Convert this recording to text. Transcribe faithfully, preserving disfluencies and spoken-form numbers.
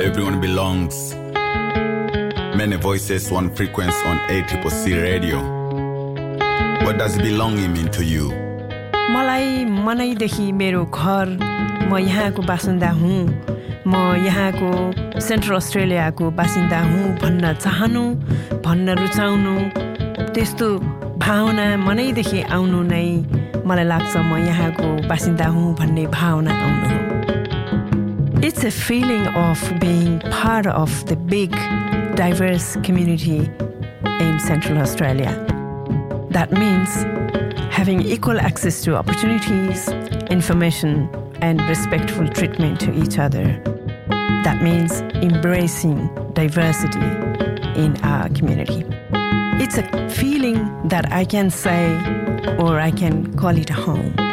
everyone belongs. Many voices, one frequency on A C C C radio. What does belonging mean to you? मलाई मनैदेखि मेरो घर म यहाँको बासिन्दा हुँ म यहाँको सेन्ट्रल अस्ट्रेलियाको बासिन्दा हुँ भन्न चाहनु भन्न रुचाउनु त्यस्तो भावना मनैदेखि आउनु नै मलाई लाग्छ म यहाँको बासिन्दा हुँ भन्ने भावना आउनु हो It's a feeling of being part of the big diverse community in Central Australia. That means having equal access to opportunities, information, and respectful treatment to each other. That means embracing diversity in our community. It's a feeling that I can say, or I can call it a home.